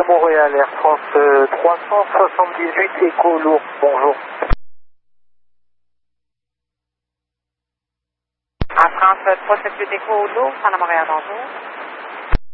Montréal, Air France 378 Écho lourd, bonjour. En France 378 Écho lourd, Centre Montréal, bonjour.